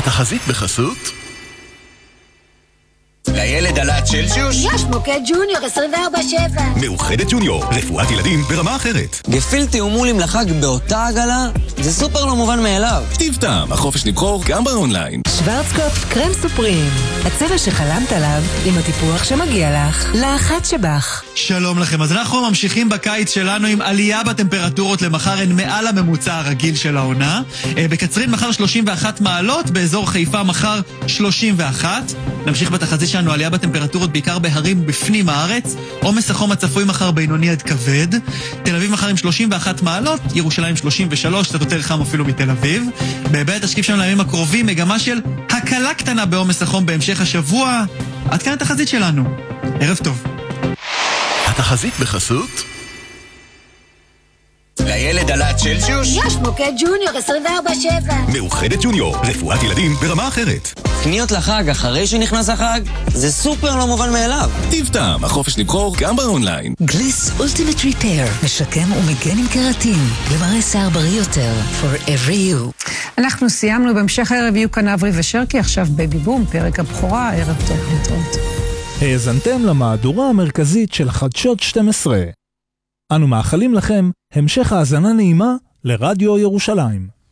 התחזית בחסות לילד עלה צ'לסיוס? יש מוקד ג'וניור 24/7. מאוחדת ג'וניור, רפואת ילדים ברמה אחרת. גפילטי ומולים לחג באותה עגלה? זה סופר לא מובן מאליו. טיב טעם, החופש למכור גם באונליין. שוורצקופף קרם סופרים, הצבע שחלמת עליו עם הטיפוח שמגיע לך, לאחת שבך. שלום לכם, אז אנחנו ממשיכים בקיץ שלנו עם עלייה בטמפרטורות. למחר הן מעל הממוצע הרגיל של העונה. בקצרין מחר 31 מעלות, באזור חיפה מחר 31. נמשיך בתחזית שלנו, עלייה בטמפרטורות בעיקר בהרים בפנים הארץ. עומס החום הצפוי מחר בינוני עד כבד. תל אביב מחר עם 31 מעלות, ירושלים 33, קצת יותר חם אפילו מתל אביב. בהיבט השקיף שלנו לימים הקרובים, מגמה של הקלה קטנה בעומס החום בהמשך השבוע. עד כאן התחזית שלנו. ערב טוב. התחזית בחסות לילד עלה צ'לסיוס? יש מוקד ג'וניור 24/7. מאוחדת ג'וניור, רפואת ילדים ברמה אחרת. קניות לחג אחרי שנכנס החג? זה סופר לא מובן מאליו. טיב טעם, החופש למכור גם באונליין. גליס אולטימט ריפייר, משקם ומגן עם קראטין, למראה שיער בריא יותר, for every you. אנחנו סיימנו, בהמשך הערב יהיו כאן אברי ושרקי, עכשיו בייבי בום, פרק הבכורה, ערב טוב להתראות. האזנתם למהדורה המרכזית של חדשות 12. אנו מאחלים לכם המשך האזנה נעימה לרדיו ירושלים.